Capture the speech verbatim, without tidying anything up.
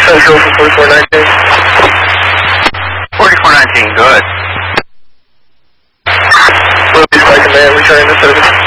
Central for forty-four nineteen. forty-four nineteen, good. Release by command, returning to service.